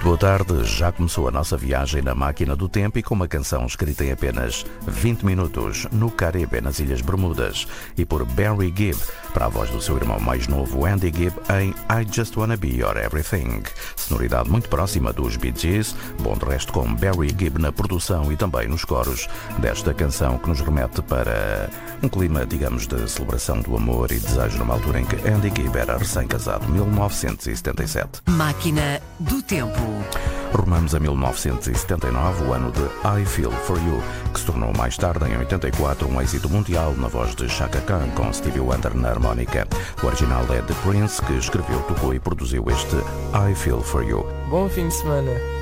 boa tarde. Já começou a nossa viagem na máquina do tempo e com uma canção escrita em apenas 20 minutos no Caribe, nas Ilhas Bermudas, e por Barry Gibb, para a voz do seu irmão mais novo, Andy Gibb, em I Just Wanna Be Your Everything. Sonoridade muito próxima dos Bee Gees, bom de resto com Barry Gibb na produção e também nos coros desta canção que nos remete para um clima, digamos, de celebração do amor e desejo numa altura em que Andy Gibb era recém-casado, 1977. Máquina do Tempo. Rumamos a 1979, o ano de I Feel For You, que se tornou mais tarde, em 84, um êxito mundial na voz de Chaka Khan, com Stevie Wonder na harmónica. O original é The Prince, que escreveu, tocou e produziu este I Feel For You. Bom fim de semana.